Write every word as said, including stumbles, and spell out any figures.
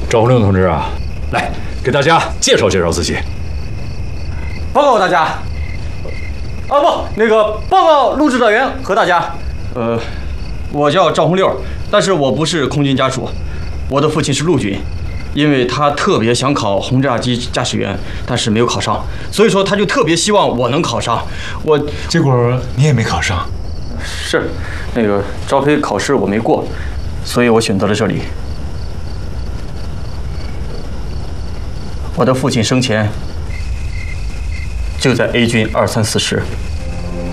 赵红令同志啊，来给大家介绍介绍自己。 报告大家，啊不，那个报告录制导员和大家，呃，我叫赵红六，但是我不是空军家属，我的父亲是陆军。 因为他特别想考轰炸机驾驶员，但是没有考上，所以说他就特别希望我能考上。我结果你也没考上， 是那个招培考试我没过，所以我选择了这里。我的父亲生前就在 A 军二三四师。